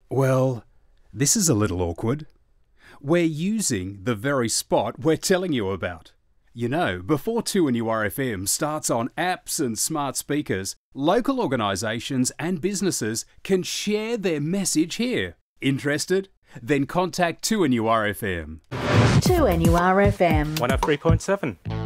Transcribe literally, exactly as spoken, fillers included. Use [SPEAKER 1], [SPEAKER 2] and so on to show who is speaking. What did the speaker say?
[SPEAKER 1] Well, this is a little awkward. We're using the very spot we're telling you about. You know, before two N U R F M starts on apps and smart speakers, local organisations and businesses can share their message here. Interested? Then contact two N U R F M.
[SPEAKER 2] two N U R F M.
[SPEAKER 3] one oh three point seven.